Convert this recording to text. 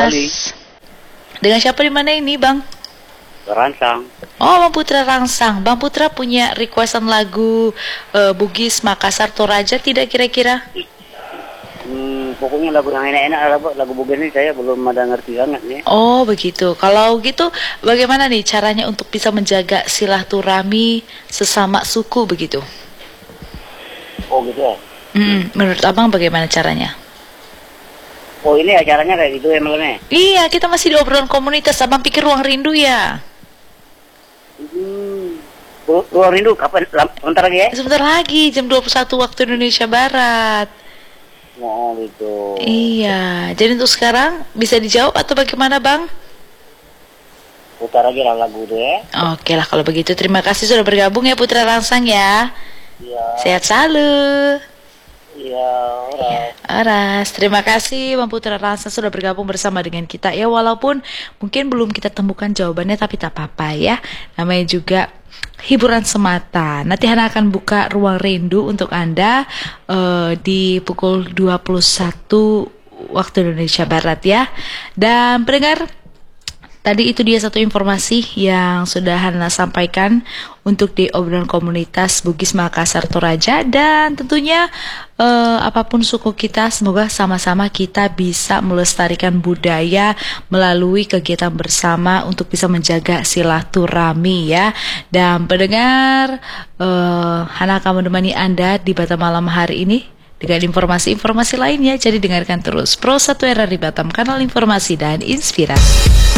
kembali. Dengan siapa di mana ini, Bang? Rangsang. Oh, Bang Putra Rangsang. Bang Putra punya requestan lagu Bugis Makassar Toraja tidak kira-kira? Pokoknya lagu yang enak-enak, lagu Bugis ini saya belum ada ngerti banget nih. Oh, begitu. Kalau gitu, bagaimana nih caranya untuk bisa menjaga silaturahmi sesama suku begitu? Oh gitu ya. Menurut Abang bagaimana caranya? Oh ini acaranya kayak gitu ya malamnya? Iya, kita masih di obrolan komunitas. Abang pikir Ruang Rindu ya? Ruang Rindu kapan? Sebentar lagi ya? Sebentar lagi, jam 21 waktu Indonesia Barat. Oh gitu. Iya, jadi untuk sekarang bisa dijawab atau bagaimana, Bang? Putar aja lah lagu itu ya. Oke lah kalau begitu, terima kasih sudah bergabung ya Putra Rangsang ya. Iya. Sehat selalu. Iya, orang. Aras, terima kasih Bang Putra Rangsang sudah bergabung bersama dengan kita ya. Walaupun mungkin belum kita temukan jawabannya, tapi tak apa-apa ya. Namanya juga hiburan semata. Nanti Hana akan buka Ruang Rindu untuk Anda di pukul 21 waktu Indonesia Barat ya. Dan pendengar, tadi itu dia satu informasi yang sudah Hana sampaikan untuk di obrolan komunitas Bugis Makassar Toraja. Dan tentunya apapun suku kita, semoga sama-sama kita bisa melestarikan budaya melalui kegiatan bersama untuk bisa menjaga silaturahmi ya. Dan pendengar, Hana akan menemani Anda di Batam malam hari ini dengan informasi-informasi lainnya. Jadi dengarkan terus Pro 1 RRI Batam, kanal informasi dan inspirasi.